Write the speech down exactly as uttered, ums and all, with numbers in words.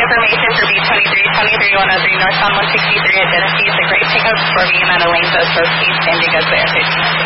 information for B twenty-three, twenty-three one oh three northbound one sixty-three. Identity is a gray pickup for me and Atlanta, so please stand because they are fifteen.